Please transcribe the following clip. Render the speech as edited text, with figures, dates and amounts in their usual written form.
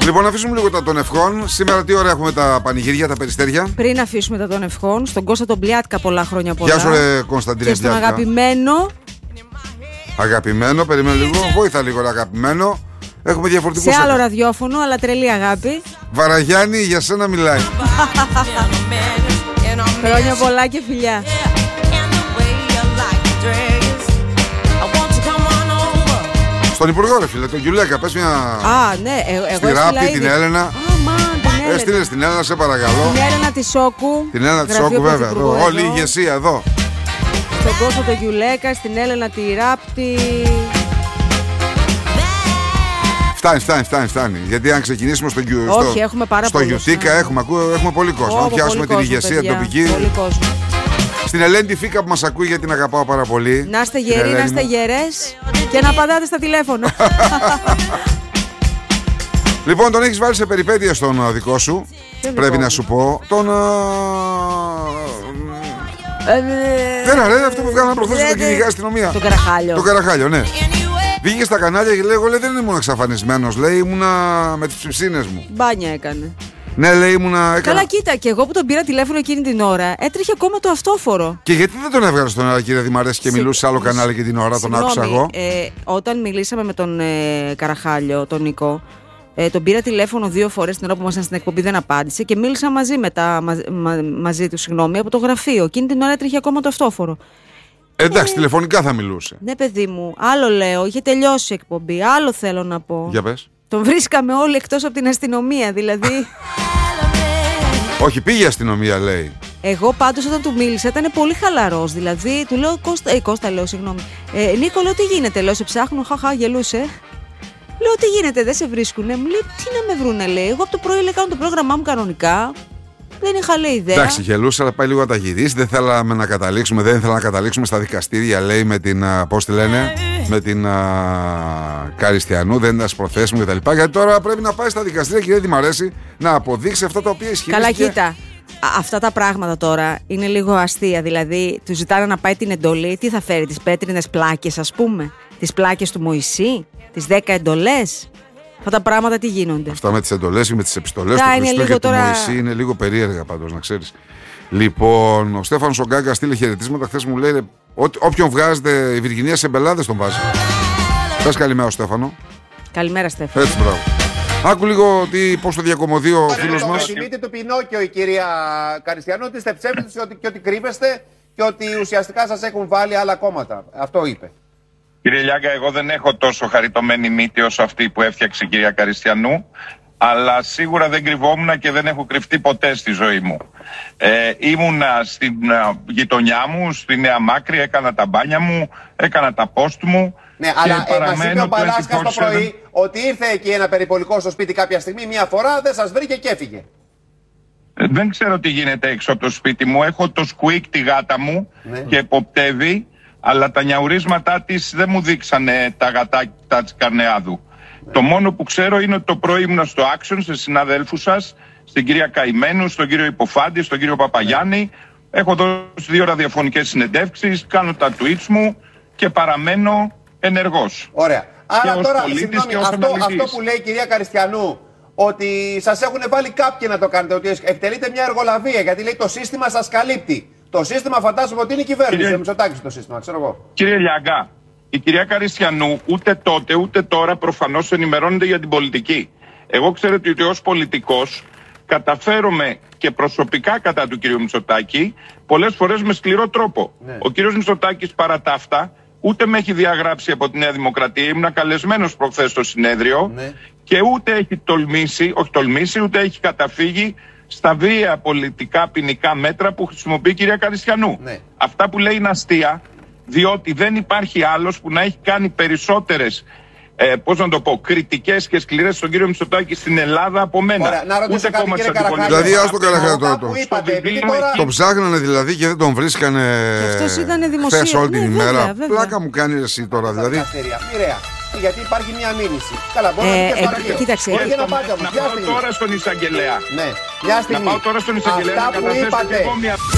Λοιπόν, να αφήσουμε λίγο τα των ευχών. Σήμερα τι ώρα έχουμε τα πανηγύρια, τα περιστέρια. Πριν αφήσουμε τα των ευχών, στον Κώστα τον Πλιάτκα πολλά χρόνια πολλά. Γεια σου, ρε Κωνσταντίνε. Και στον αγαπημένο. Αγαπημένο, περιμένω λίγο. Βόηθα λίγο, ρε αγαπημένο. Έχουμε διαφορετικούς. Σε άλλο ραδιόφωνο, αλλά τρελή αγάπη. Βαραγιάννη, για σένα μιλάει. Χρόνια πολλά και φιλιά. Στον Υπουργό, ρε φίλε, τον Γιουλέκα, πες μια. Α, ναι, στη Ράπτη, την Έλενα. Έστειλε στην Έλενα, σε παρακαλώ. Την Έλενα τη Σόκου. Την Έλενα τη Σόκου, βέβαια. Όλη η ηγεσία εδώ. Στον Κώστα τον Γιουλέκα, στην Έλενα τη Ράπτη. Φτάνει. Γιατί αν ξεκινήσουμε στο Γιουτίκα έχουμε πολύ κόσμο. Αν πιάσουμε την ηγεσία τοπική. Πολύ κόσμο. Στην Ελένη τη Φίκα που μας ακούει, γιατί την αγαπάω πάρα πολύ. Να είστε γεροί, να είστε γερές και να απαντάτε στα τηλέφωνα. Λοιπόν, τον έχεις βάλει σε περιπέτειες τον δικό σου. Πρέπει να σου πω. Δεν αρέσει αυτό που βγάλαμε προχθές στο κυνηγά αστυνομία. Το Καραχάλιο. Το Καραχάλιο, ναι. Βγήκε στα κανάλια και λέει: δεν ήμουν εξαφανισμένος. Λέει: ήμουνα με τις ψηψίνες μου. Μπάνια έκανε. Ναι, λέει, ήμουνα. Καλά, κοίτα, και εγώ που τον πήρα τηλέφωνο εκείνη την ώρα, έτρεχε ακόμα το αυτόφορο. Και γιατί δεν τον έβγαλε στον αέρα, κύριε Δημαρέση, και μιλούσε σε άλλο κανάλι και την ώρα, τον άκουσα εγώ. Όταν μιλήσαμε με τον Καραχάλιο, τον Νικό, τον πήρα τηλέφωνο 2 φορές την ώρα που ήμασταν στην εκπομπή, δεν απάντησε και μίλησα μαζί του, από το γραφείο. Εκείνη την ώρα έτρεχε ακόμα το αυτόφορο. Εντάξει, τηλεφωνικά θα μιλούσε. Ναι, παιδί μου, άλλο λέω, είχε τελειώσει η εκπομπή, άλλο θέλω να πω. Για πες. Τον βρίσκαμε όλοι εκτός από την αστυνομία, δηλαδή. Όχι, πήγε η αστυνομία, λέει. Εγώ πάντως όταν του μίλησα ήταν πολύ χαλαρός. Δηλαδή, του λέω Κώστα, λέω, συγγνώμη. Νίκο, λέω, τι γίνεται, λέω, σε ψάχνω, χαχά, γελούσε. Λέω, τι γίνεται, δεν σε βρίσκουνε. Μου λέει, τι να με βρούνε, λέει. Εγώ από το πρωί κάνω το πρόγραμμά μου κανονικά. Δεν είχα, λέει, ιδέα. Εντάξει, γελούσε, αλλά πάει λίγο να τα γυρίσει. Δεν ήθελα να καταλήξουμε στα δικαστήρια, λέει, με την. Πώς τη λένε, με την Καριστιανού. Δεν ήταν προθέσιμο κτλ. Γιατί τώρα πρέπει να πάει στα δικαστήρια, κύριε Δημαρέση, να αποδείξει αυτά τα οποία ισχυρίζεται. Καλά, κοίτα. Αυτά τα πράγματα τώρα είναι λίγο αστεία. Δηλαδή, του ζητάνε να πάει την εντολή. Τι θα φέρει, τις πέτρινες πλάκες, ας πούμε. Τις πλάκες του Μωυσή, τις 10 εντολές. Αυτά τα πράγματα τι γίνονται. Αυτά με τις εντολές και με τις επιστολές του Χριστού και του Μωυσή είναι λίγο περίεργα, πάντως, να ξέρεις. Λοιπόν, ο Στέφανος ο Γκάγκα στείλε χαιρετίσματα. Χθες μου λέει: όποιον βγάζετε, η Βυργινία σε μπελάδες τον βάζει. Πες καλημέρα, Στέφανο. Καλημέρα, Στέφανο. Έτσι, μπράβο. Άκου λίγο πώς το διακομωδεί ο φίλος μας. Θυμείτε του Πινόκιο η κυρία Καριστιανού, ότι είστε ψεύτες και ότι κρύβεστε και ότι ουσιαστικά σας έχουν βάλει άλλα κόμματα. Αυτό είπε. Κύριε Λιάγκα, εγώ δεν έχω τόσο χαριτωμένη μύτη όσο αυτή που έφτιαξε η κυρία Καριστιανού, αλλά σίγουρα δεν κρυβόμουν και δεν έχω κρυφτεί ποτέ στη ζωή μου. Ήμουνα στην γειτονιά μου, στη Νέα Μάκρη, έκανα τα μπάνια μου, έκανα τα post μου. Ναι, αλλά μας είπε ο Παλάσκας το πρωί ότι ήρθε εκεί ένα περιπολικό στο σπίτι κάποια στιγμή, μία φορά, δεν σας βρήκε και έφυγε. Δεν ξέρω τι γίνεται έξω από το σπίτι μου. Έχω το Squeak, τη γάτα μου, και εποπτεύει. Αλλά τα νιαουρίσματά της δεν μου δείξανε τα γατάκια της Καρνεάδου. Το μόνο που ξέρω είναι ότι το πρωί ήμουν στο Action, σε συναδέλφους σας, στην κυρία Καημένου, στον κύριο Υποφάντη, στον κύριο Παπαγιάννη. Έχω δώσει 2 ραδιοφωνικές συνεντεύξεις, κάνω τα tweets μου και παραμένω ενεργός. Ωραία. Άρα τώρα, συγγνώμη, αυτό που λέει η κυρία Καριστιανού, ότι σας έχουν βάλει κάποιοι να το κάνετε, ότι εκτελείτε μια εργολαβία, γιατί λέει το σύστημα σας καλύπτει. Το σύστημα φαντάζομαι ότι είναι η κυβέρνηση. Ο Μητσοτάκης το σύστημα, ξέρω εγώ. Κύριε Λιάγκα, η κυρία Καριστιανού ούτε τότε ούτε τώρα προφανώς ενημερώνεται για την πολιτική. Εγώ ξέρετε ότι ως πολιτικός καταφέρομαι και προσωπικά κατά του κυρίου Μητσοτάκη πολλές φορές με σκληρό τρόπο. Ναι. Ο κύριος Μητσοτάκης παρά τα αυτά ούτε με έχει διαγράψει από τη Νέα Δημοκρατία. Ήμουν καλεσμένος προχθές στο συνέδριο και ούτε έχει τολμήσει, ούτε έχει καταφύγει στα βία πολιτικά ποινικά μέτρα που χρησιμοποιεί η κυρία Καριστιανού. Ναι. Αυτά που λέει είναι αστεία, διότι δεν υπάρχει άλλος που να έχει κάνει περισσότερες κριτικές και σκληρές στον κύριο Μητσοτάκη στην Ελλάδα από μένα. Ωραία, να ρωτήσω κάτι, κύριε Καραχάλη. Δηλαδή, ας τον Καραχάλη τον ψάχνανε δηλαδή και δεν τον βρίσκανε χθες όλη την ημέρα. Πλάκα μου κάνει εσύ τώρα δηλαδή. Μοιραία. Γιατί υπάρχει μια μήνυση. Καλά, μπορεί να πει κοίταξε. Να πάω τώρα στον εισαγγελέα. Ναι, μια στιγμή. Να πάω τώρα στον εισαγγελέα να καταθέσω και εγώ μια...